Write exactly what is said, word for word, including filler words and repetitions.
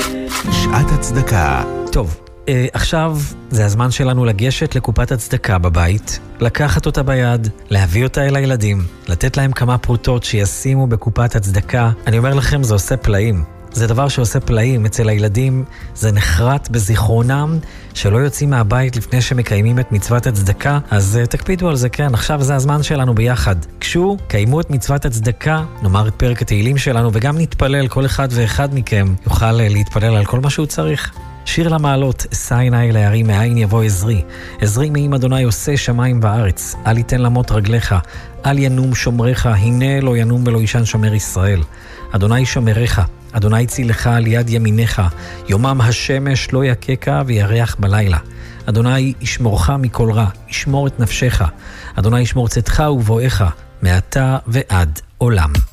שעת הצדקה. טוב, אה, עכשיו זה הזמן שלנו לגשת לקופת הצדקה בבית, לקחת אותה ביד, להביא אותה אל הילדים, לתת להם כמה פרוטות שישימו בקופת הצדקה. אני אומר לכם, זה עושה פלאים. זה דבר שעושה פלאים אצל הילדים, זה נחרט בזיכרונם שלא יוצאים מהבית לפני שמקיימים את מצוות הצדקה, אז uh, תקפידו על זה, כן, עכשיו זה הזמן שלנו ביחד. קשו, קיימו את מצוות הצדקה, נאמר את פרק התהילים שלנו וגם נתפלל, כל אחד ואחד מכם יוכל uh, להתפלל על כל מה שהוא צריך. שיר למעלות, אשא עיני להרים מאין יבוא עזרי. עזרי מעם אדוני עושה שמיים וארץ. אל יתן למות רגליך, אל ינום שומריך, הנה לא ינום ולא ישן שומר ישראל. אדוני שומריך, אדוני צילך על יד ימיניך, יומם השמש לא יקקה וירח בלילה. אדוני ישמורך מכל רע, ישמור את נפשך. אדוני ישמור צאתך ובואך, מעתה ועד עולם.